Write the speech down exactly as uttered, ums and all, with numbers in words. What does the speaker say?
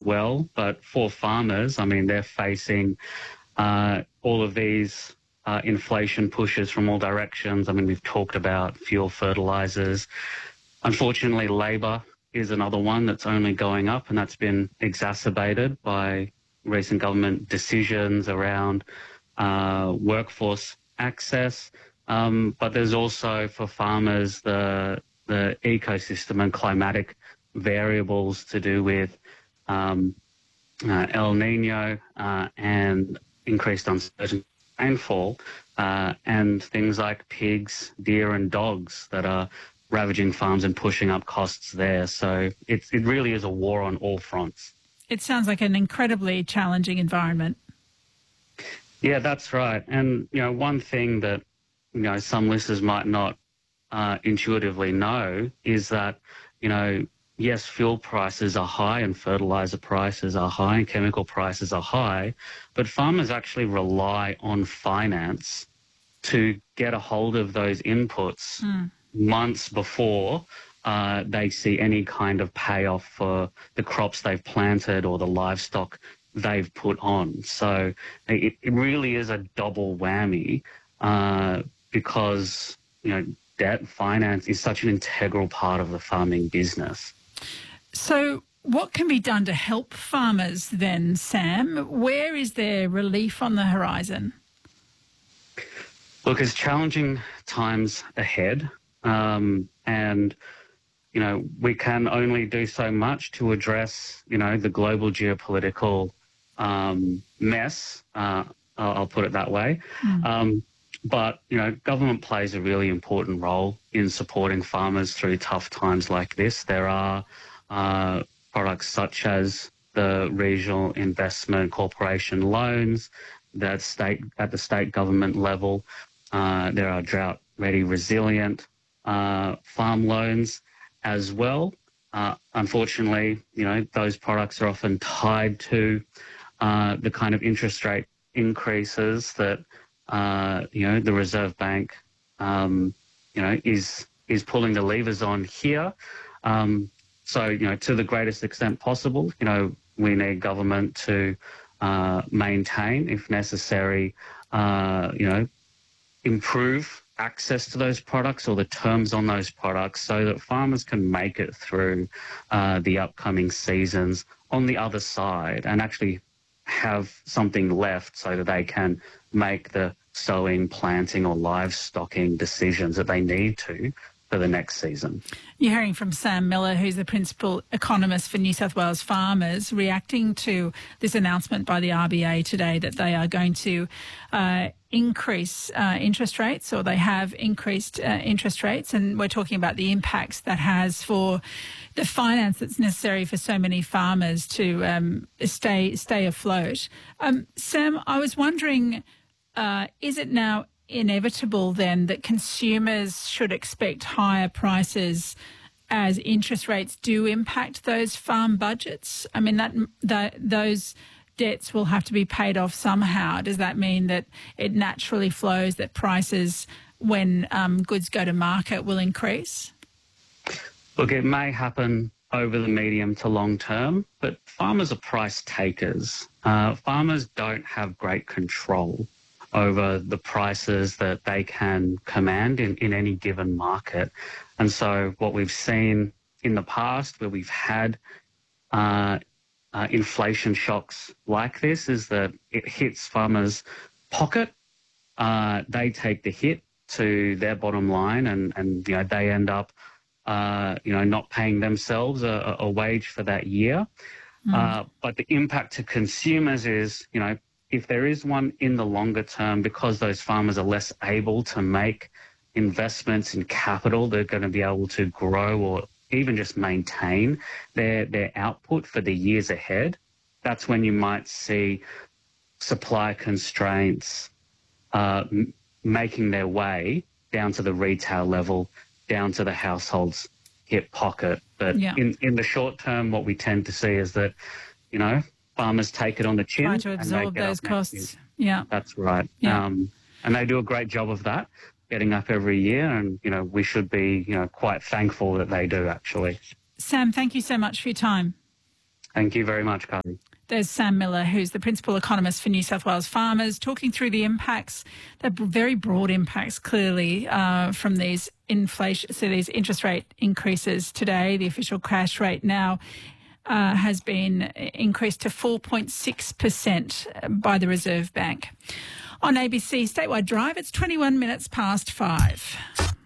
well. But for farmers, I mean, they're facing uh, all of these uh, inflation pushes from all directions. I mean, we've talked about fuel, fertilizers. Unfortunately, labour is another one that's only going up, and that's been exacerbated by recent government decisions around uh, workforce access. Um, but there's also, for farmers, the the ecosystem and climatic variables to do with um, uh, El Nino uh, and increased uncertainty rainfall, uh, and things like pigs, deer and dogs that are ravaging farms and pushing up costs there. So it's, it really is a war on all fronts. It sounds like an incredibly challenging environment. Yeah, that's right. And, you know, one thing that, you know, some listeners might not uh, intuitively know is that, you know, yes, fuel prices are high and fertilizer prices are high and chemical prices are high, but farmers actually rely on finance to get a hold of those inputs mm. months before uh, they see any kind of payoff for the crops they've planted or the livestock they've put on. So it, it really is a double whammy uh, because, you know, debt finance is such an integral part of the farming business. So what can be done to help farmers then, Sam? Where is there relief on the horizon? Look, there's challenging times ahead, um, and, you know, we can only do so much to address, you know, the global geopolitical um, mess, uh, I'll, I'll put it that way. Mm. Um, but, you know, government plays a really important role in supporting farmers through tough times like this. There are uh, products such as the Regional Investment Corporation loans that state at the state government level. Uh, there are drought-ready, resilient uh, farm loans as well. Uh, unfortunately, you know, those products are often tied to uh, the kind of interest rate increases that, uh, you know, the Reserve Bank, um, you know, is is pulling the levers on here. Um, so, you know, to the greatest extent possible, you know, we need government to uh, maintain, if necessary, uh, you know, improve access to those products or the terms on those products so that farmers can make it through uh, the upcoming seasons on the other side and actually have something left so that they can make the sowing, planting or livestocking decisions that they need to for the next season. You're hearing from Sam Miller, who's the principal economist for New South Wales farmers, reacting to this announcement by the R B A today that they are going to uh, increase uh, interest rates, or they have increased uh, interest rates. And we're talking about the impacts that has for the finance that's necessary for so many farmers to um, stay stay afloat. Um, Sam, I was wondering, uh, is it now inevitable then that consumers should expect higher prices as interest rates do impact those farm budgets? I mean, that, that those debts will have to be paid off somehow. Does that mean that it naturally flows that prices when um, goods go to market will increase? Look, it may happen over the medium to long term, but farmers are price takers. Uh, farmers don't have great control over the prices that they can command in, in any given market. And so what we've seen in the past where we've had uh, uh, inflation shocks like this is that it hits farmers' pocket. Uh, they take the hit to their bottom line and, and you know, they end up, uh, you know, not paying themselves a, a wage for that year. Mm. Uh, but the impact to consumers is, you know, if there is one in the longer term, because those farmers are less able to make investments in capital, they're going to be able to grow or even just maintain their, their output for the years ahead. That's when you might see supply constraints uh, m- making their way down to the retail level, down to the household's hip pocket. But yeah. in, in the short term, what we tend to see is that, you know, farmers take it on the chin. Try to absorb those costs. Yeah. That's right. Yeah. Um, and they do a great job of that, getting up every year. And, you know, we should be, you know, quite thankful that they do, actually. Sam, thank you so much for your time. Thank you very much, Carly. There's Sam Miller, who's the principal economist for New South Wales Farmers, talking through the impacts, the very broad impacts clearly uh, from these inflation, so these interest rate increases today. The official cash rate now uh, has been increased to four point six percent by the Reserve Bank. On A B C Statewide Drive, it's twenty-one minutes past five.